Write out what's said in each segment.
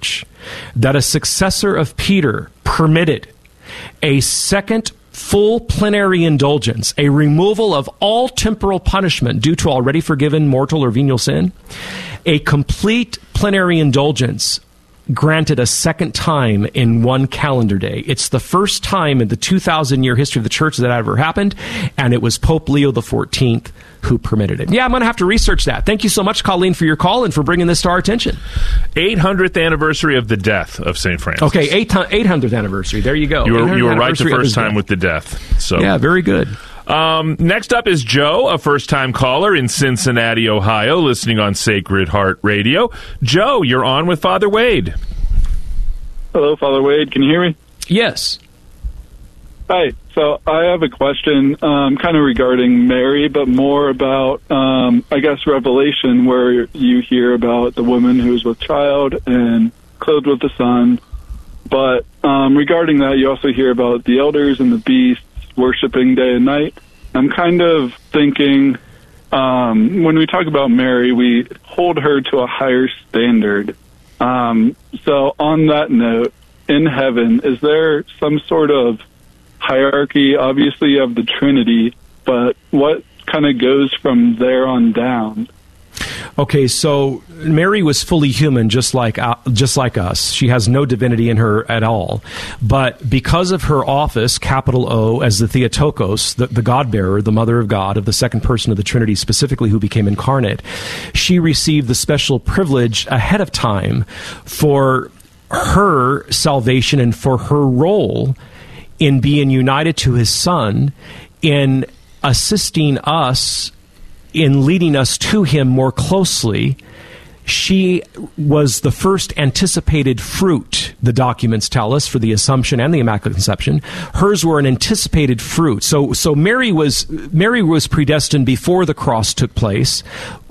church that a successor of Peter permitted a second full plenary indulgence, a removal of all temporal punishment due to already forgiven mortal or venial sin, a complete plenary indulgence granted a second time in one calendar day. It's the first time in the 2,000-year history of the church that ever happened, and it was Pope Leo XIV who permitted it. Yeah, I'm going to have to research that. Thank you so much, Colleen, for your call and for bringing this to our attention. 800th anniversary of the death of St. Francis. Okay, 800th anniversary. There you go. You were right the first time with the death. So yeah, very good. Next up is Joe, a first-time caller in Cincinnati, Ohio, listening on Sacred Heart Radio. Joe, you're on with Father Wade. Hello, Father Wade. Can you hear me? Yes. Hi. So I have a question kind of regarding Mary, but more about, I guess, Revelation, where you hear about the woman who was with child and clothed with the sun. But regarding that, you also hear about the elders and the beasts worshiping day and night. I'm kind of thinking when we talk about Mary, we hold her to a higher standard. So on that note, in heaven, is there some sort of hierarchy? Obviously, you have the Trinity, but what kind of goes from there on down? Okay, so Mary was fully human, just like us. She has no divinity in her at all. But because of her office, capital O, as the Theotokos, the God-bearer, the Mother of God, of the second person of the Trinity, specifically who became incarnate, she received the special privilege ahead of time for her salvation and for her role in being united to his Son, in assisting us, in leading us to him more closely. She was the first anticipated fruit, the documents tell us, for the Assumption and the Immaculate Conception. Hers were an anticipated fruit. So Mary was predestined before the cross took place.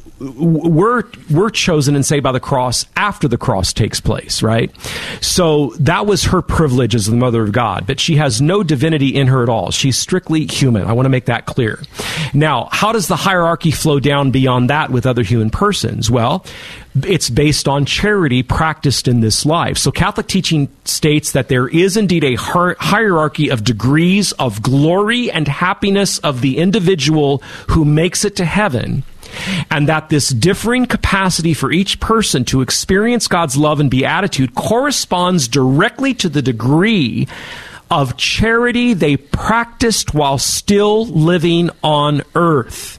We're chosen and saved by the cross after the cross takes place, right? So that was her privilege as the Mother of God, but she has no divinity in her at all. She's strictly human. I want to make that clear. Now, how does the hierarchy flow down beyond that with other human persons? Well, it's based on charity practiced in this life. So Catholic teaching states that there is indeed a hierarchy of degrees of glory and happiness of the individual who makes it to heaven, and that this differing capacity for each person to experience God's love and beatitude corresponds directly to the degree of charity they practiced while still living on earth,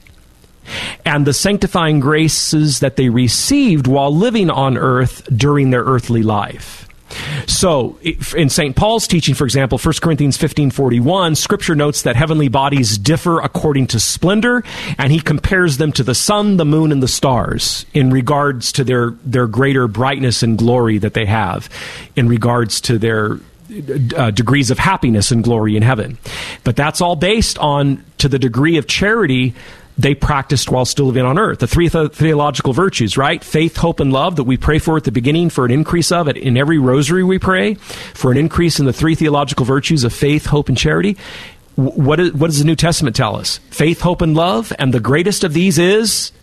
and the sanctifying graces that they received while living on earth during their earthly life. So, in St. Paul's teaching, for example, 1 Corinthians 15:41, Scripture notes that heavenly bodies differ according to splendor, and he compares them to the sun, the moon, and the stars in regards to their greater brightness and glory that they have, in regards to their degrees of happiness and glory in heaven. But that's all based on to the degree of charity they practiced while still living on earth. The three theological virtues, right? Faith, hope, and love that we pray for at the beginning, for an increase of it in every rosary we pray, for an increase in the three theological virtues of faith, hope, and charity. What does the New Testament tell us? Faith, hope, and love, and the greatest of these is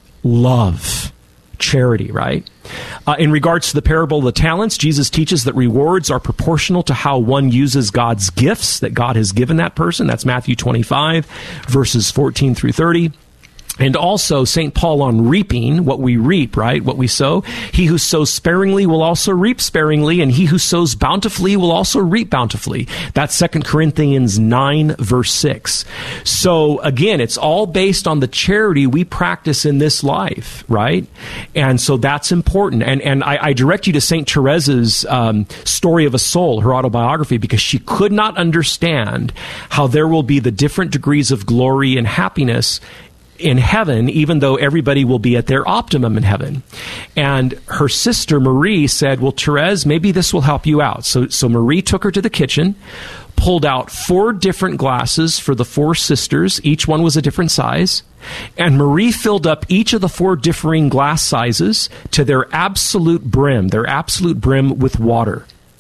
love. Charity, right? In regards to the parable of the talents, Jesus teaches that rewards are proportional to how one uses God's gifts that God has given that person. That's Matthew 25, verses 14 through 30. And also St. Paul on reaping, what we reap, right? What we sow. He who sows sparingly will also reap sparingly, and he who sows bountifully will also reap bountifully. That's 2 Corinthians 9, verse 6. So again, it's all based on the charity we practice in this life, right? And so that's important. And I direct you to St. Teresa's Story of a Soul, her autobiography, because she could not understand how there will be the different degrees of glory and happiness in heaven, even though everybody will be at their optimum in heaven. And her sister Marie said, well, Therese, maybe this will help you out. So Marie took her to the kitchen, pulled out 4 different glasses for the 4 sisters. Each one was a different size. And Marie filled up each of the 4 differing glass sizes to their absolute brim with water.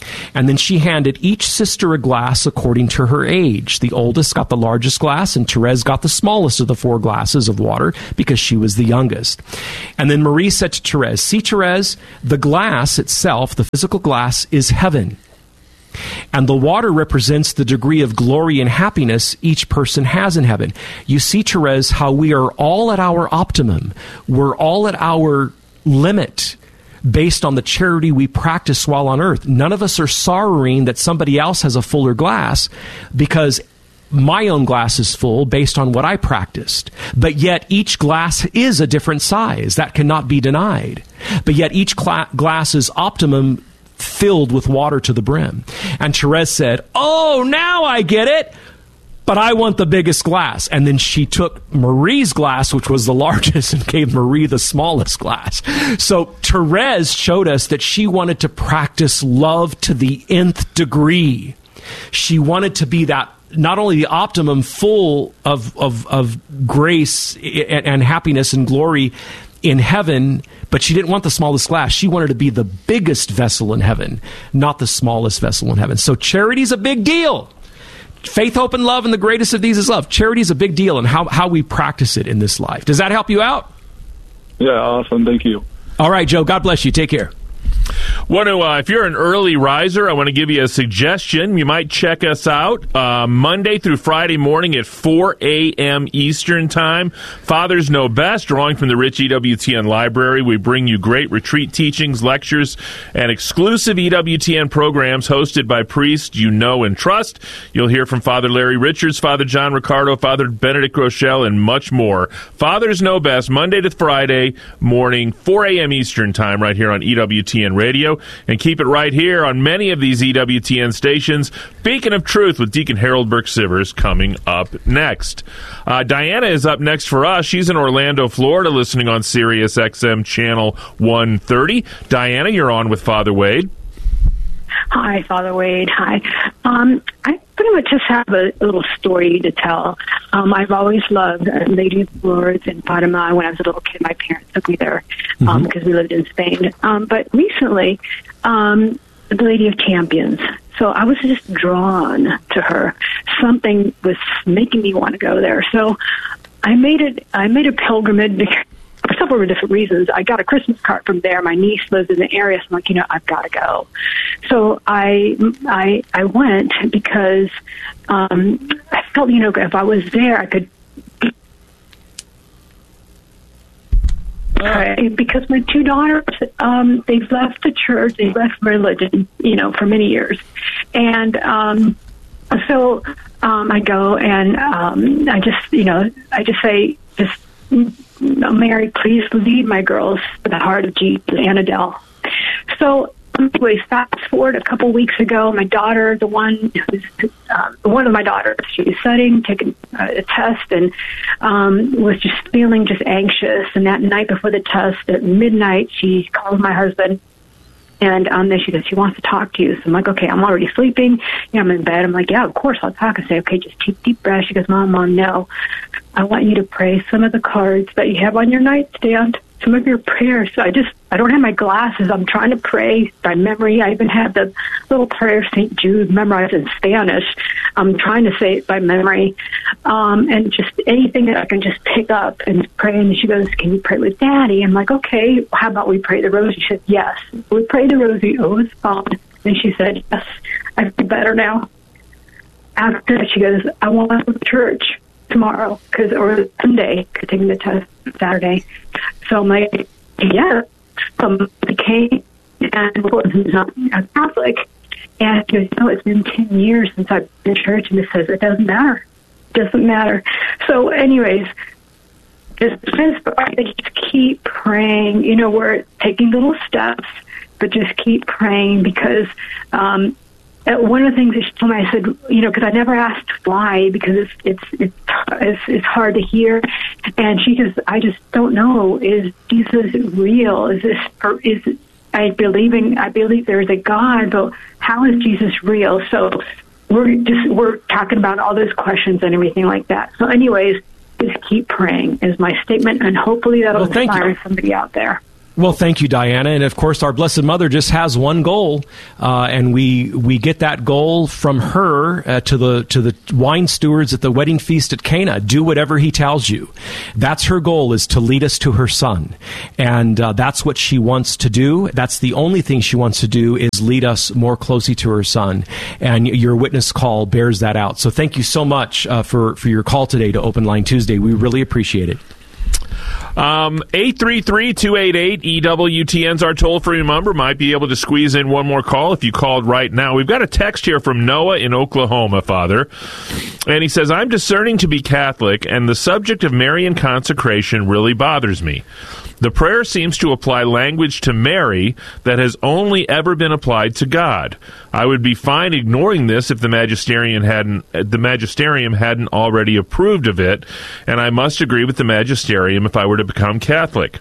And then she handed each sister a glass according to her age. The oldest got the largest glass, and Therese got the smallest of the 4 glasses of water because she was the youngest. And then Marie said to Therese, "See, Therese, the glass itself, the physical glass, is heaven. And the water represents the degree of glory and happiness each person has in heaven. You see, Therese, how we are all at our optimum. We're all at our limit based on the charity we practice while on earth. None of us are sorrowing that somebody else has a fuller glass because my own glass is full based on what I practiced. But yet each glass is a different size. That cannot be denied. But yet each glass is optimum, filled with water to the brim." And Therese said, "Oh, now I get it. But I want the biggest glass." And then she took Marie's glass, which was the largest, and gave Marie the smallest glass. So Therese showed us that she wanted to practice love to the nth degree. She wanted to be that, not only the optimum, full of grace and happiness and glory in heaven, but she didn't want the smallest glass. She wanted to be the biggest vessel in heaven, not the smallest vessel in heaven. So charity's a big deal. Faith, hope, and love, and the greatest of these is love. Charity is a big deal, and how we practice it in this life. Does that help you out? Yeah, awesome. Thank you. All right, Joe. God bless you. Take care. If you're an early riser, I want to give you a suggestion. You might check us out Monday through Friday morning at 4 a.m. Eastern Time. Fathers Know Best, drawing from the Rich EWTN Library. We bring you great retreat teachings, lectures, and exclusive EWTN programs hosted by priests you know and trust. You'll hear from Father Larry Richards, Father John Ricardo, Father Benedict Rochelle, and much more. Fathers Know Best, Monday to Friday morning, 4 a.m. Eastern Time, right here on EWTN Radio, and keep it right here on many of these EWTN stations. Beacon of Truth with Deacon Harold Burke-Sivers coming up next. Diana is up next for us. She's in Orlando, Florida, listening on Sirius XM Channel 130. Diana, you're on with Father Wade. Hi, Father Wade. Hi. I pretty much just have a little story to tell. I've always loved Lady of Lourdes and Fatima. When I was a little kid, my parents took me there because we lived in Spain. But recently, the Lady of Champions. So I was just drawn to her. Something was making me want to go there. So I made a pilgrimage for several different reasons. I got a Christmas card from there. My niece lives in the area, so I'm like, I've got to go. So I went because I felt, if I was there, I could. Because my 2 daughters, they've left the church, they've left religion, for many years, and so I go and I just say, Mary, please lead my girls to the heart of Jesus and Adele. So, anyways, fast forward a couple weeks ago, my daughter, one of my daughters, she was studying, taking a test, and was just feeling just anxious. And that night before the test, at midnight, she called my husband. And then she said, she wants to talk to you. So I'm like, okay, I'm already sleeping. I'm in bed. I'm like, yeah, of course, I'll talk. I say, okay, just take deep breaths. She goes, Mom, no. I want you to pray some of the cards that you have on your nightstand, some of your prayers. So I don't have my glasses. I'm trying to pray by memory. I even have the little prayer of St. Jude memorized in Spanish. I'm trying to say it by memory. And just anything that I can just pick up and pray. And she goes, can you pray with Daddy? I'm like, okay, how about we pray the rosary? She said, yes. We prayed the rosary. Oh, it's fine. And she said, yes, I feel better now. After that, she goes, I want to go to church tomorrow or Sunday, because taking the test Saturday. So I'm like, yeah. Somebody came and was not a Catholic, and she goes, it's been 10 years since I've been in church, and it says it doesn't matter. It doesn't matter. So anyways, just keep praying. We're taking little steps, but just keep praying, because one of the things that she told me, I said, because I never asked why, because it's hard to hear. And she goes, I just don't know. Is Jesus real? I believe there is a God, but how is Jesus real? So we're talking about all those questions and everything like that. So anyways, just keep praying is my statement, and hopefully that'll inspire somebody out there. Well, thank you, Diana. And of course, our Blessed Mother just has one goal, and we get that goal from her to the wine stewards at the wedding feast at Cana. Do whatever he tells you. That's her goal, is to lead us to her Son, and that's what she wants to do. That's the only thing she wants to do, is lead us more closely to her Son. And your witness call bears that out. So thank you so much for your call today to Open Line Tuesday. We really appreciate it. 833-288-EWTN's our toll-free number. Might be able to squeeze in one more call if you called right now. We've got a text here from Noah in Oklahoma, Father. And he says, I'm discerning to be Catholic, and the subject of Marian consecration really bothers me. The prayer seems to apply language to Mary that has only ever been applied to God. I would be fine ignoring this if the magisterium hadn't already approved of it, and I must agree with the magisterium if I were to become Catholic.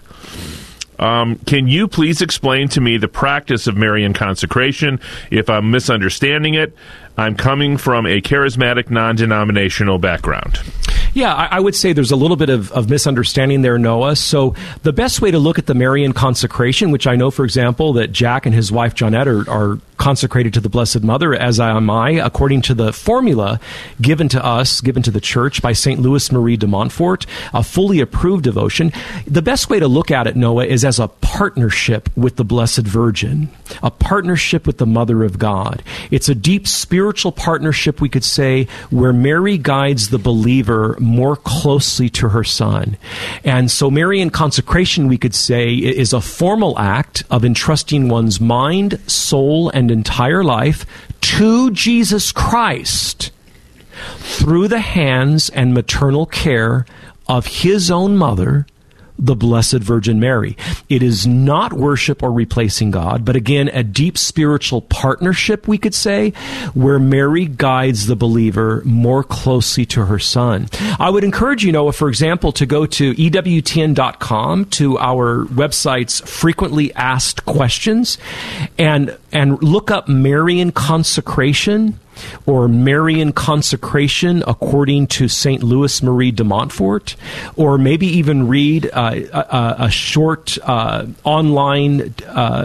Can you please explain to me the practice of Marian consecration? If I'm misunderstanding it, I'm coming from a charismatic, non-denominational background. Yeah, I would say there's a little bit of misunderstanding there, Noah. So the best way to look at the Marian consecration, which I know, for example, that Jack and his wife Johnette are consecrated to the Blessed Mother, as am I, according to the formula given to us, given to the Church by St. Louis Marie de Montfort, a fully approved devotion. The best way to look at it, Noah, is as a partnership with the Blessed Virgin, a partnership with the Mother of God. It's a deep spiritual partnership, we could say, where Mary guides the believer more closely to her Son. And so Marian consecration, we could say, is a formal act of entrusting one's mind, soul, and entire life to Jesus Christ through the hands and maternal care of his own mother, the Blessed Virgin Mary. It is not worship or replacing God, but again, a deep spiritual partnership, we could say, where Mary guides the believer more closely to her Son. I would encourage you, Noah, for example, to go to EWTN.com, to our website's frequently asked questions, and look up Marian consecration, or Marian consecration according to St. Louis Marie de Montfort, or maybe even read a short online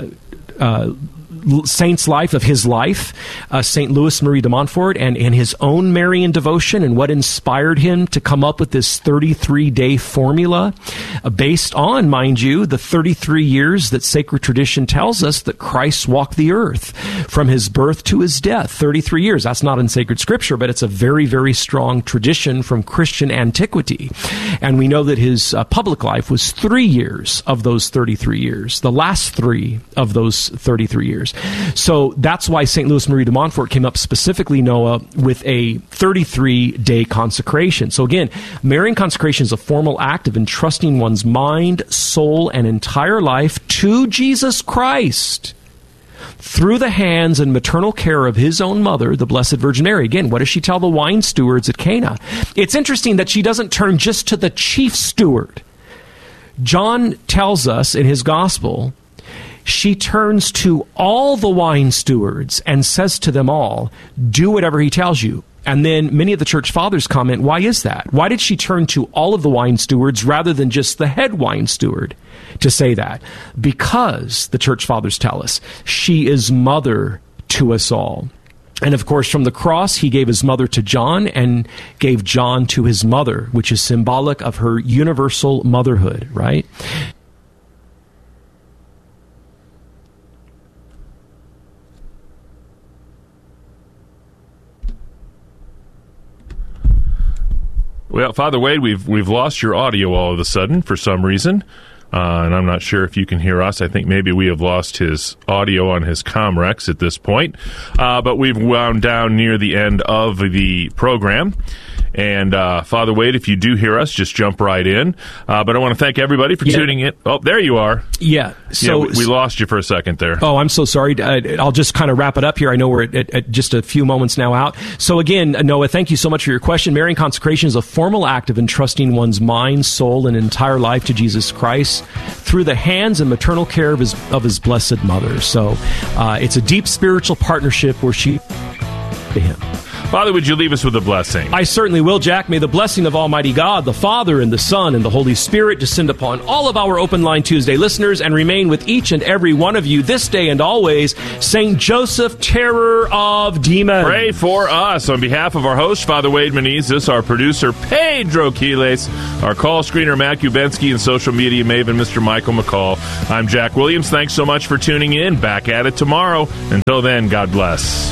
saint's life of his life, St. Louis Marie de Montfort, and his own Marian devotion, and what inspired him to come up with this 33-day formula based on, mind you, the 33 years that sacred tradition tells us that Christ walked the earth from his birth to his death. 33 years. That's not in sacred scripture, but it's a very, very strong tradition from Christian antiquity. And we know that his public life was 3 years of those 33 years, the last 3 of those 33 years. So that's why St. Louis Marie de Montfort came up specifically, Noah, with a 33-day consecration. So again, Marian consecration is a formal act of entrusting one's mind, soul, and entire life to Jesus Christ through the hands and maternal care of his own mother, the Blessed Virgin Mary. Again, what does she tell the wine stewards at Cana? It's interesting that she doesn't turn just to the chief steward. John tells us in his gospel, she turns to all the wine stewards and says to them all, do whatever he tells you. And then many of the church fathers comment, why is that? Why did she turn to all of the wine stewards rather than just the head wine steward to say that? Because, the church fathers tell us, she is mother to us all. And of course, from the cross, he gave his mother to John and gave John to his mother, which is symbolic of her universal motherhood, right? Well, Father Wade, we've lost your audio all of a sudden for some reason, and I'm not sure if you can hear us. I think maybe we have lost his audio on his Comrex at this point, but we've wound down near the end of the program. And Father Wade, if you do hear us, just jump right in. But I want to thank everybody for tuning in. Oh, there you are. Yeah. So we lost you for a second there. Oh, I'm so sorry. I'll just kind of wrap it up here. I know we're at just a few moments now out. So again, Noah, thank you so much for your question. Marian consecration is a formal act of entrusting one's mind, soul, and entire life to Jesus Christ through the hands and maternal care of his Blessed Mother. So it's a deep spiritual partnership where she to him. Father, would you leave us with a blessing? I certainly will, Jack. May the blessing of Almighty God, the Father, and the Son, and the Holy Spirit descend upon all of our Open Line Tuesday listeners and remain with each and every one of you this day and always. St. Joseph, terror of demons. Pray for us. On behalf of our host, Father Wade Menezes, our producer, Pedro Quiles, our call screener, Matt Kubensky, and social media maven, Mr. Michael McCall, I'm Jack Williams. Thanks so much for tuning in. Back at it tomorrow. Until then, God bless.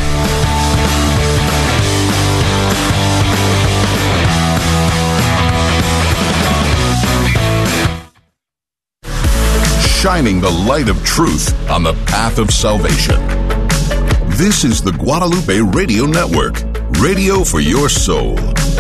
Shining the light of truth on the path of salvation. This is the Guadalupe Radio Network, radio for your soul.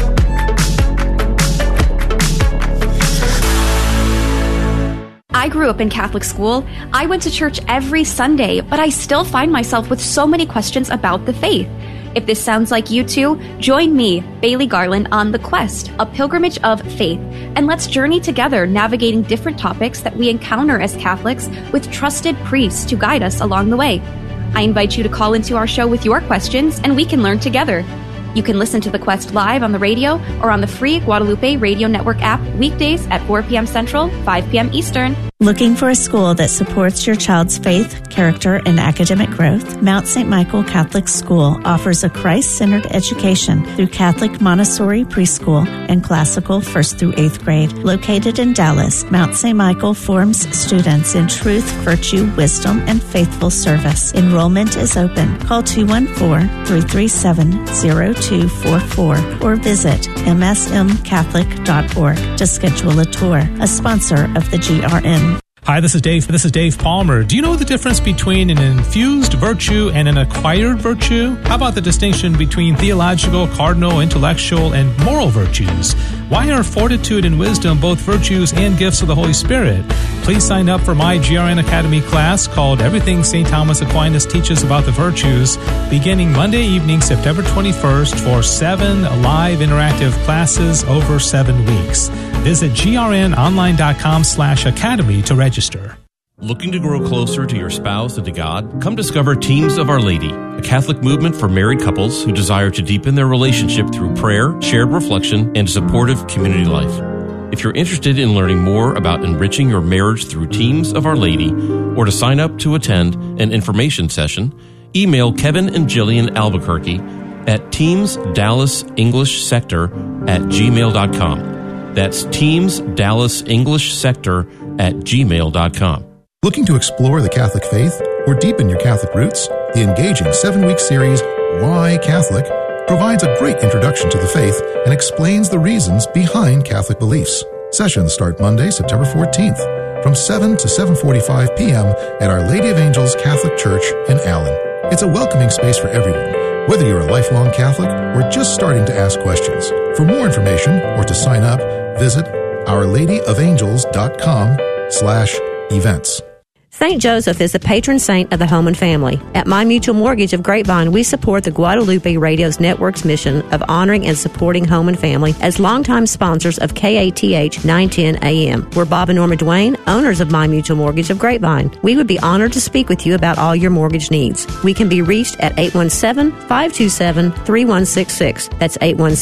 I grew up in Catholic school. I went to church every Sunday, but I still find myself with so many questions about the faith. If this sounds like you too, join me, Bailey Garland, on The Quest, a pilgrimage of faith, and let's journey together navigating different topics that we encounter as Catholics with trusted priests to guide us along the way. I invite you to call into our show with your questions, and we can learn together. You can listen to The Quest live on the radio or on the free Guadalupe Radio Network app weekdays at 4 p.m. Central, 5 p.m. Eastern. Looking for a school that supports your child's faith, character, and academic growth? Mount St. Michael Catholic School offers a Christ-centered education through Catholic Montessori preschool and classical 1st through 8th grade. Located in Dallas, Mount St. Michael forms students in truth, virtue, wisdom, and faithful service. Enrollment is open. Call 214-337-0244 or visit msmcatholic.org to schedule a tour. A sponsor of the GRN. Hi, this is Dave. This is Dave Palmer. Do you know the difference between an infused virtue and an acquired virtue? How about the distinction between theological, cardinal, intellectual, and moral virtues? Why are fortitude and wisdom both virtues and gifts of the Holy Spirit? Please sign up for my GRN Academy class called Everything St. Thomas Aquinas Teaches About the Virtues, beginning Monday evening, September 21st, for 7 live interactive classes over 7 weeks. Visit grnonline.com/academy to register. Looking to grow closer to your spouse and to God? Come discover Teams of Our Lady, a Catholic movement for married couples who desire to deepen their relationship through prayer, shared reflection, and supportive community life. If you're interested in learning more about enriching your marriage through Teams of Our Lady, or to sign up to attend an information session, email Kevin and Jillian Albuquerque at teamsdallasenglishsector@gmail.com. That's teamsdallasenglishsector@gmail.com. Looking to explore the Catholic faith or deepen your Catholic roots? The engaging 7-week series, Why Catholic?, provides a great introduction to the faith and explains the reasons behind Catholic beliefs. Sessions start Monday, September 14th, from 7 to 7:45 p.m. at Our Lady of Angels Catholic Church in Allen. It's a welcoming space for everyone, whether you're a lifelong Catholic or just starting to ask questions. For more information or to sign up, visit ourladyofangels.com/events. St. Joseph is the patron saint of the home and family. At My Mutual Mortgage of Grapevine, we support the Guadalupe Radio's network's mission of honoring and supporting home and family as longtime sponsors of KATH 910 AM. We're Bob and Norma Duane, owners of My Mutual Mortgage of Grapevine. We would be honored to speak with you about all your mortgage needs. We can be reached at 817-527-3166. That's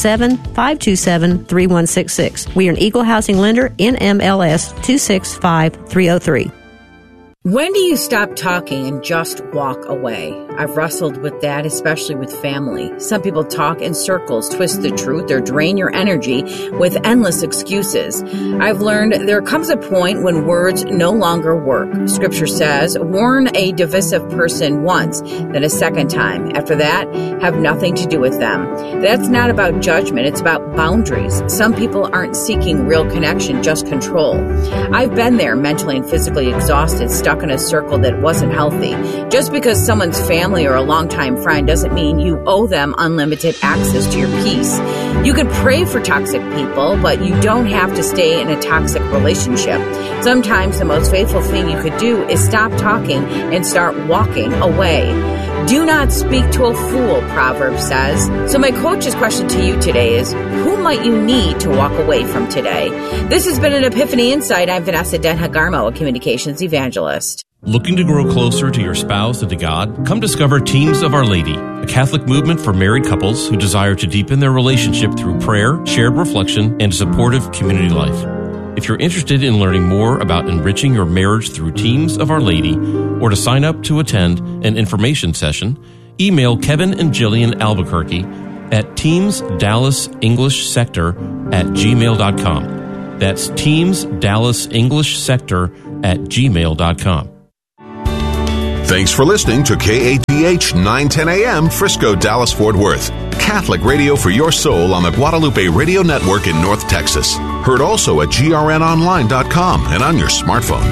817-527-3166. We are an equal housing lender, NMLS 265303. When do you stop talking and just walk away? I've wrestled with that, especially with family. Some people talk in circles, twist the truth, or drain your energy with endless excuses. I've learned there comes a point when words no longer work. Scripture says, warn a divisive person once, then a second time. After that, have nothing to do with them. That's not about judgment. It's about boundaries. Some people aren't seeking real connection, just control. I've been there, mentally and physically exhausted, stuck in a circle that wasn't healthy. Just because someone's family or a longtime friend doesn't mean you owe them unlimited access to your peace. You could pray for toxic people, but you don't have to stay in a toxic relationship. Sometimes the most faithful thing you could do is stop talking and start walking away. Do not speak to a fool, Proverbs says. So my coach's question to you today is, who might you need to walk away from today? This has been an Epiphany Insight. I'm Vanessa Denhagarmo, a communications evangelist. Looking to grow closer to your spouse and to God? Come discover Teams of Our Lady, a Catholic movement for married couples who desire to deepen their relationship through prayer, shared reflection, and supportive community life. If you're interested in learning more about enriching your marriage through Teams of Our Lady, or to sign up to attend an information session, email Kevin and Jillian Albuquerque at teamsdallasenglishsector@gmail.com. That's teamsdallasenglishsector@gmail.com. Thanks for listening to KATH 910 AM Frisco, Dallas, Fort Worth. Catholic radio for your soul on the Guadalupe Radio Network in North Texas. Heard also at grnonline.com and on your smartphone.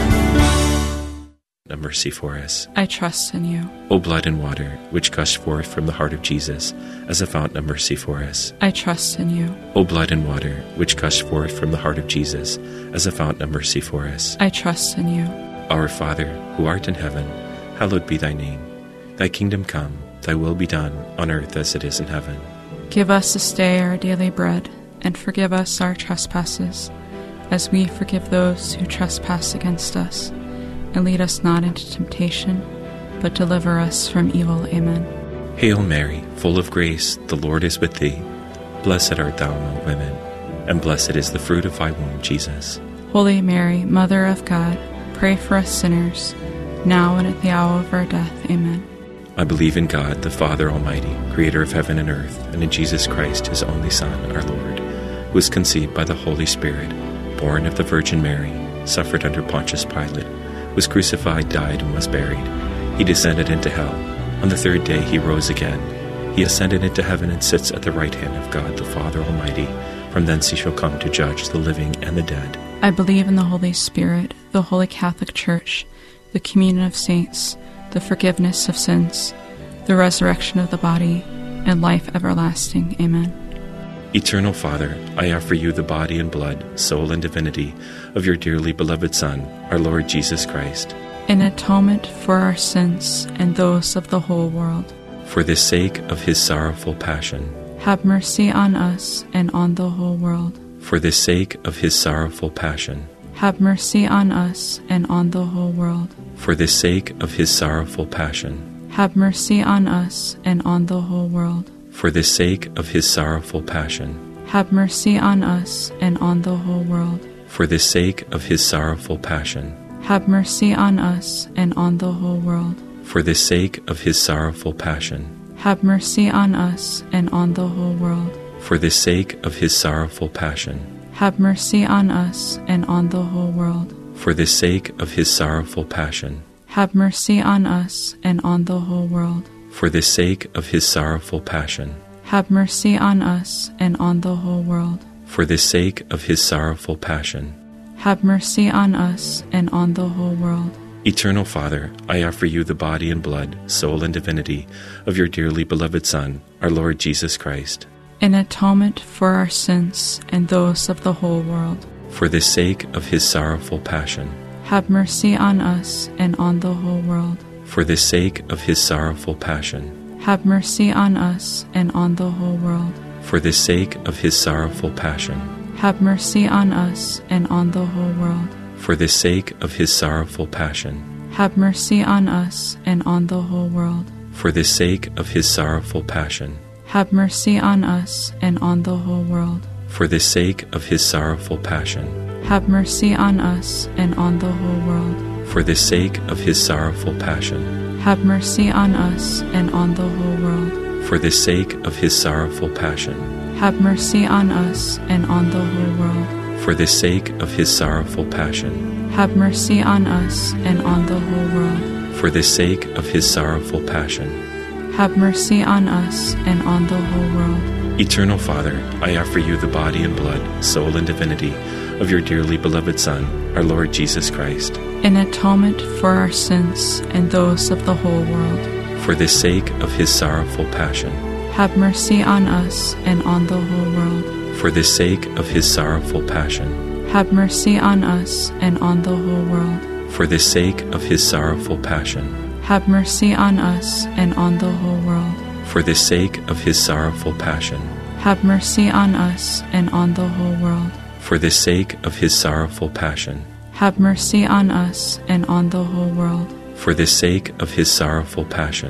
A mercy for us. I trust in you. O blood and water, which gushed forth from the heart of Jesus as a fountain of mercy for us. I trust in you. O blood and water, which gushed forth from the heart of Jesus as a fountain of mercy for us. I trust in you. Our Father, who art in heaven, hallowed be thy name. Thy kingdom come, thy will be done, on earth as it is in heaven. Give us this day our daily bread, and forgive us our trespasses, as we forgive those who trespass against us. And lead us not into temptation, but deliver us from evil. Amen. Hail Mary, full of grace, the Lord is with thee. Blessed art thou among women, and blessed is the fruit of thy womb, Jesus. Holy Mary, Mother of God, pray for us sinners, now and at the hour of our death. Amen. I believe in God, the Father Almighty, creator of heaven and earth, and in Jesus Christ, his only Son, our Lord, who was conceived by the Holy Spirit, born of the Virgin Mary, suffered under Pontius Pilate, was crucified, died, and was buried. He descended into hell. On the third day he rose again. He ascended into heaven and sits at the right hand of God, the Father Almighty. From thence he shall come to judge the living and the dead. I believe in the Holy Spirit, the Holy Catholic Church, the communion of saints, the forgiveness of sins, the resurrection of the body, and life everlasting. Amen. Eternal Father, I offer you the body and blood, soul and divinity of your dearly beloved Son, our Lord Jesus Christ, in atonement for our sins and those of the whole world. For the sake of his sorrowful passion, have mercy on us and on the whole world. For the sake of his sorrowful passion, have mercy on us and on the whole world. For the sake of his sorrowful passion, have mercy on us and on the whole world. For the sake of his sorrowful passion, have mercy on us and on the whole world. For the sake of his sorrowful passion, have mercy on us and on the whole world. For the sake of his sorrowful passion, have mercy on us and on the whole world. For the sake of his sorrowful passion, have mercy on us and on the whole world. For the sake of his sorrowful passion, have mercy on us and on the whole world. For the sake of his sorrowful passion, have mercy on us and on the whole world. For the sake of his sorrowful passion, have mercy on us and on the whole world. Eternal Father, I offer you the body and blood, soul and divinity of your dearly beloved Son, our Lord Jesus Christ, in atonement for our sins and those of the whole world. For the sake of his sorrowful passion, have mercy on us and on the whole world. For the sake of his sorrowful passion, have mercy on us and on the whole world. For the sake of his sorrowful passion, have mercy on us and on the whole world. For the sake of his sorrowful passion, have mercy on us and on the whole world. For the sake of his sorrowful passion, have mercy on us and on the whole world. For the sake of his sorrowful passion, have mercy on us and on the whole world. For the sake of his sorrowful passion, have mercy on us and on the whole world. For the sake of his sorrowful passion, have mercy on us and on the whole world. For the sake of his sorrowful passion, have mercy on us and on the whole world. For the sake of his sorrowful passion, have mercy on us and on the whole world. Eternal Father, I offer you the body and blood, soul and divinity of your dearly beloved Son, our Lord Jesus Christ, in atonement for our sins and those of the whole world. For the sake of his sorrowful passion, have mercy on us and on the whole world. For the sake of his sorrowful passion, have mercy on us and on the whole world. For the sake of his sorrowful passion, have mercy on us and on the whole world. For the sake of his sorrowful passion, have mercy on us and on the whole world. For the sake of his sorrowful passion, have mercy on us and on the whole world. For the sake of his sorrowful passion,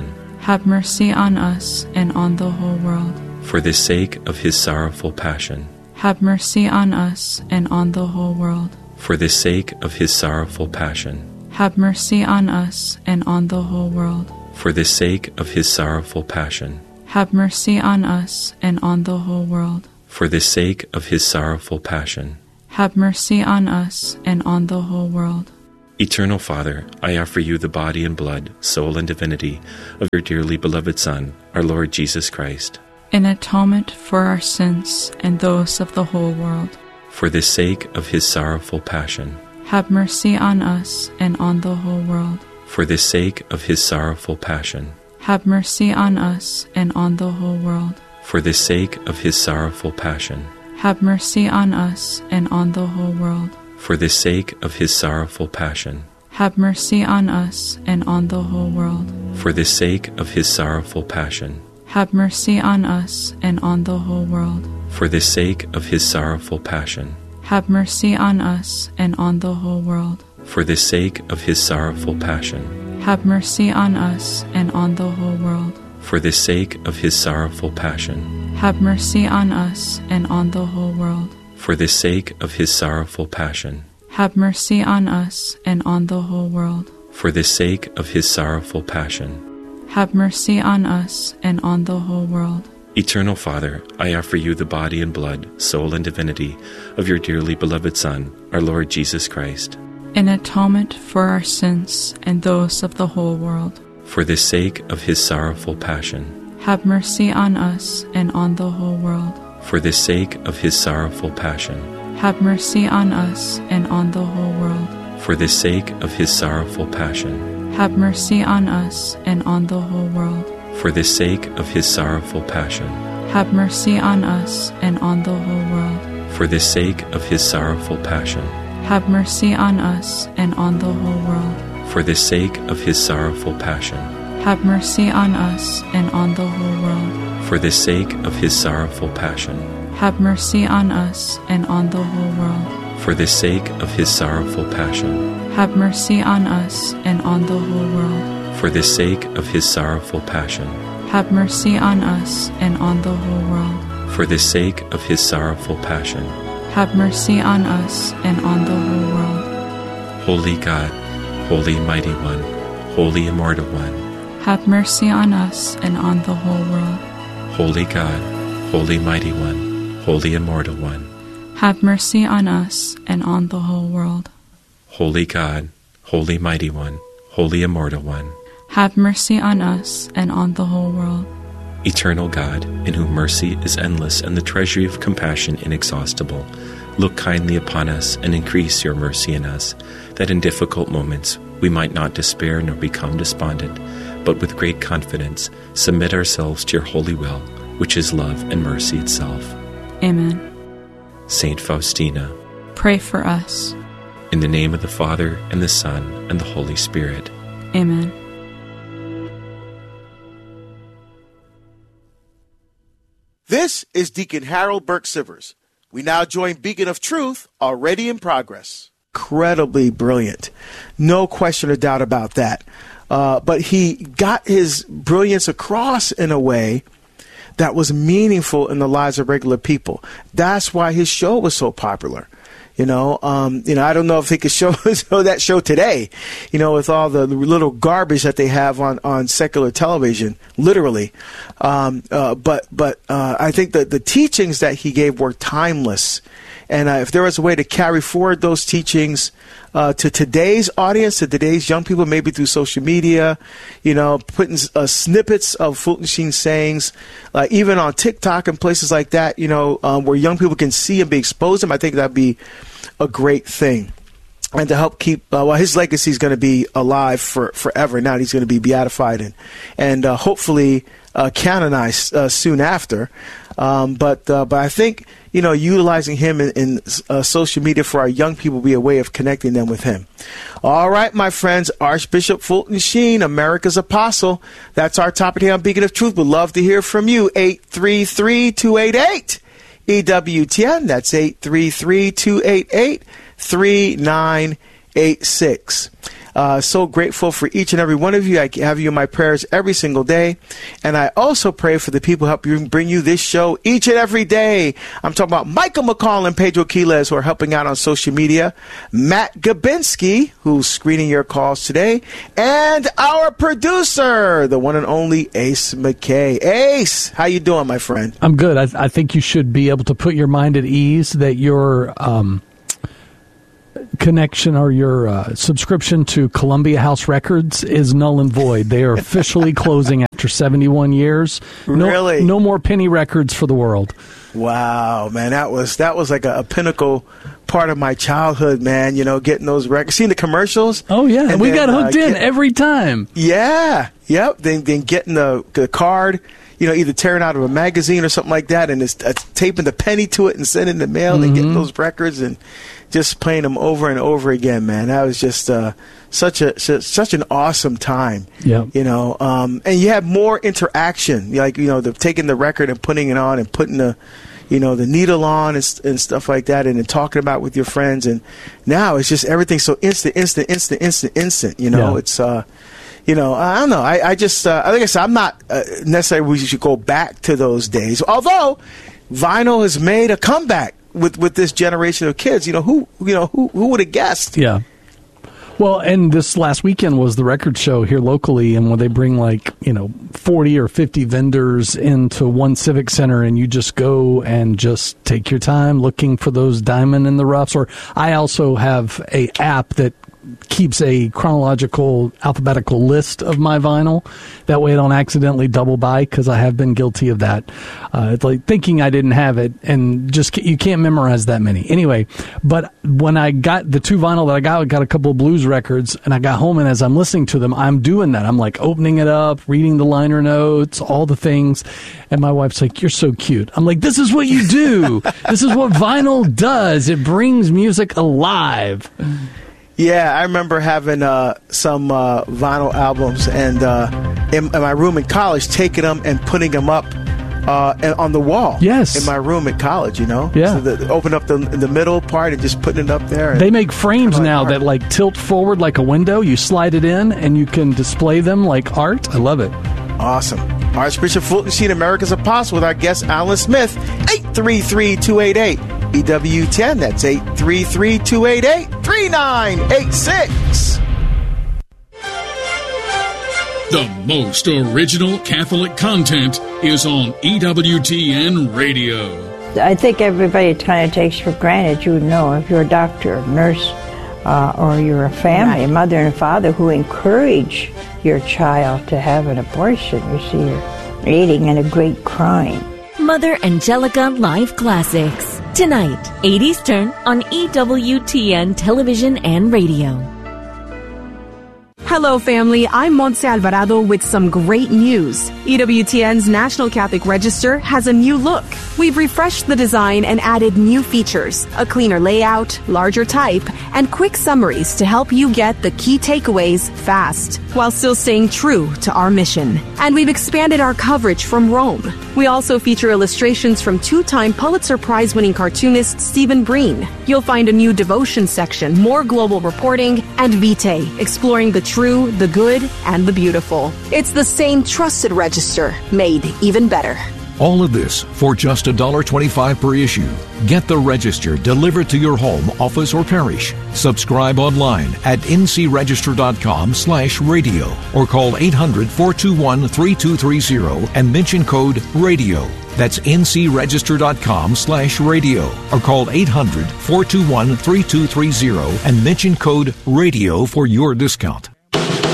Have mercy on us and on the whole world. For the sake of his sorrowful passion. Have mercy on us and on the whole world. For the sake of his sorrowful passion. Have mercy on us and on the whole world. For the sake of his sorrowful passion. Have mercy on us and on the whole world. For the sake of his sorrowful passion. Have mercy on us and on the whole world. Eternal Father, I offer you the body and blood, soul and divinity of your dearly beloved Son, our Lord Jesus Christ. In atonement for our sins and those of the whole world. For the sake of his sorrowful passion. Have mercy on us and on the whole world. For the sake of his sorrowful passion. Have mercy on us and on the whole world. For the sake of his sorrowful passion. Have mercy on us and on the whole world. For the sake of his sorrowful passion. Have mercy on us and on the whole world. For the sake of his sorrowful passion. Have mercy on us and on the whole world. For the sake of his sorrowful passion. Have mercy on us and on the whole world. For the sake of his sorrowful passion. Have mercy on us and on the whole world. For the sake of his sorrowful passion. Have mercy on us and on the whole world. For the sake of his sorrowful passion. Have mercy on us and on the whole world. For the sake of his sorrowful passion. Have mercy on us and on the whole world. Eternal Father, I offer you the body and blood, soul and divinity of your dearly beloved Son, our Lord Jesus Christ. In atonement for our sins and those of the whole world. For the sake of his sorrowful passion. Have mercy on us and on the whole world. For the sake of his sorrowful passion. Have mercy on us and on the whole world. For the sake of his sorrowful passion. Have mercy on us and on the whole world. For the sake of his sorrowful passion. Have mercy on us and on the whole world. For the sake of his sorrowful passion. Have mercy on us and on the whole world. For the sake of his sorrowful passion. Have mercy on us and on the whole world. For the sake of his sorrowful passion. Have mercy on us and on the whole world. For the sake of his sorrowful passion. Have mercy on us and on the whole world. For the sake of his sorrowful passion. Have mercy on us and on the whole world. For the sake of his sorrowful passion. Have mercy on us and on the whole world. Holy God, Holy Mighty One, Holy Immortal One. Have mercy on us and on the whole world. Holy God, Holy Mighty One, Holy Immortal One. Have mercy on us and on the whole world. Holy God, Holy Mighty One, Holy Immortal One. Have mercy on us and on the whole world. Eternal God, in whom mercy is endless and the treasury of compassion inexhaustible, look kindly upon us and increase your mercy in us, that in difficult moments we might not despair nor become despondent, but with great confidence submit ourselves to your holy will, which is love and mercy itself. Amen. Saint Faustina, pray for us. In the name of the Father, and the Son, and the Holy Spirit. Amen. This is Deacon Harold Burke Sivers. We now join Beacon of Truth, already in progress. Incredibly brilliant. No question or doubt about that. But he got his brilliance across in a way that was meaningful in the lives of regular people. That's why his show was so popular. I don't know if he could show that show today, with all the little garbage that they have on secular television, literally. But I think that the teachings that he gave were timeless. And if there was a way to carry forward those teachings to today's audience, to today's young people, maybe through social media, putting snippets of Fulton Sheen sayings, even on TikTok and places like that, where young people can see and be exposed to them, I think that'd be a great thing. And to help keep, his legacy is going to be alive forever. Now he's going to be beatified and hopefully canonized soon after. But I think, utilizing him in social media for our young people will be a way of connecting them with him. All right, my friends, Archbishop Fulton Sheen, America's Apostle. That's our topic here on Beacon of Truth. We'd love to hear from you. 833-288. EWTN, that's 833-288-3986. So grateful for each and every one of you. I have you in my prayers every single day. And I also pray for the people who help you bring you this show each and every day. I'm talking about Michael McCall and Pedro Quiles, who are helping out on social media. Matt Gabinski, who's screening your calls today. And our producer, the one and only Ace McKay. Ace, how you doing, my friend? I'm good. I think you should be able to put your mind at ease that your connection or your subscription to Columbia House Records is null and void. They are officially closing after 71 years. Really? No more penny records for the world. Wow, man, that was like a pinnacle part of my childhood, man. You know, getting those records, seeing the commercials. Oh yeah, and we got hooked in every time. Yeah, yep. Then getting the card. You know, either tearing out of a magazine or something like that, and it's taping the penny to it and sending the mail, and getting those records and just playing them over and over again, man. That was just such an awesome time. Yeah. You know, and you had more interaction, like, you know, taking the record and putting it on and putting the needle on and stuff like that, and then talking about it with your friends. And now it's just everything so instant. You know, it's. You know, I don't know. I just, like I said, I'm not necessarily we should go back to those days. Although vinyl has made a comeback with this generation of kids. You know, who would have guessed? Yeah. Well, and this last weekend was the record show here locally, and when they bring 40 or 50 vendors into one civic center, and you just go and just take your time looking for those diamond in the roughs. Or I also have a app that keeps a chronological, alphabetical list of my vinyl. That way I don't accidentally double buy, because I have been guilty of that. It's like thinking I didn't have it, and just you can't memorize that many. Anyway, but when I got the two vinyl that I got a couple of blues records, and I got home, and as I'm listening to them, I'm doing that. I'm like opening it up, reading the liner notes, all the things. And my wife's like, "You're so cute." I'm like, "This is what you do. This is what vinyl does. It brings music alive." Yeah, I remember having some vinyl albums, and in my room in college, taking them and putting them up on the wall. Yes, in my room at college. You know, yeah. So open up the middle part and just putting it up there. They make frames now that tilt forward like a window. You slide it in, and you can display them like art. I love it. Awesome. Archbishop Fulton Sheen, America's Apostle, with our guest Alan Smith. 833-288 EWTN. That's 833-288-3986. The most original Catholic content is on EWTN Radio. I think everybody kind of takes for granted, you know, if you're a doctor, a nurse, or you're a family, a mother and a father who encourage your child to have an abortion. You see, you're aiding in a great crime. Mother Angelica Live Classics. Tonight, 8 Eastern on EWTN Television and Radio. Hello, family. I'm Montse Alvarado with some great news. EWTN's National Catholic Register has a new look. We've refreshed the design and added new features, a cleaner layout, larger type, and quick summaries to help you get the key takeaways fast, while still staying true to our mission. And we've expanded our coverage from Rome. We also feature illustrations from two-time Pulitzer Prize-winning cartoonist Stephen Breen. You'll find a new devotion section, more global reporting, and Vitae, exploring the true, the good, and the beautiful. It's the same trusted register, made even better. All of this for just $1.25 per issue. Get the Register delivered to your home, office, or parish. Subscribe online at ncregister.com/radio or call 800-421-3230 and mention code RADIO. That's ncregister.com/radio or call 800-421-3230 and mention code RADIO for your discount.